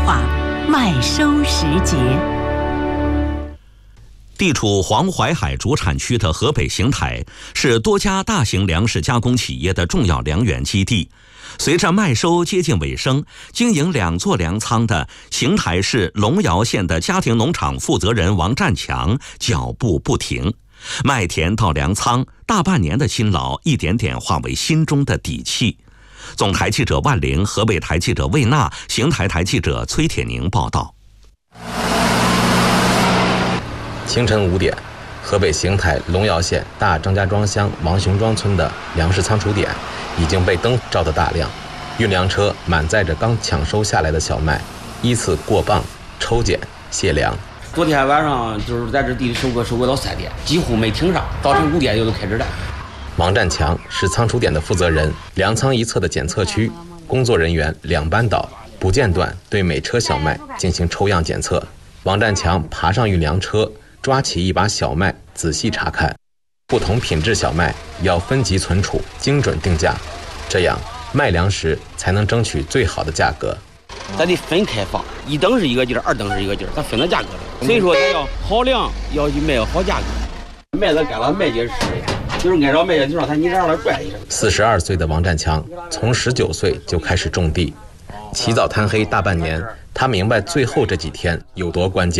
划麦收时节。 地处黄淮海主产区的河北邢台是多家大型粮食加工企业的重要粮源基地。随着麦收接近尾声，经营2座粮仓的邢台市龙窑县的家庭农场负责人王占强脚步不停。麦田到粮仓，大半年的辛劳一点点化为心中的底气。总台记者万玲，河北台记者魏娜，邢台台记者崔铁宁报道。 清晨5点，河北邢台龙窑县大张家庄乡王雄庄村的粮食仓储点已经被灯照得大亮，运粮车满载着刚抢收下来的小麦，依次过磅、抽检、卸粮。 昨天晚上就是在这地里收割到3点，几乎没停上，早晨5点就都开始了。 王占强是仓储点的负责人，粮仓一侧的检测区，工作人员2班倒，不间断对每车小麦进行抽样检测。王占强爬上运粮车，抓起一把小麦仔细查看，不同品质小麦要分级存储，精准定价，这样卖粮食才能争取最好的价格。 咱得分开放，1等是一个劲儿，2等是一个劲儿，咱分到价格了。所以说咱要好粮，要去卖好价格。麦子干了麦秸吃的，就是按照麦秸就让他你让他拽一声。 42岁的王占强从19岁就开始种地，起早贪黑大半年，他明白最后这几天有多关键。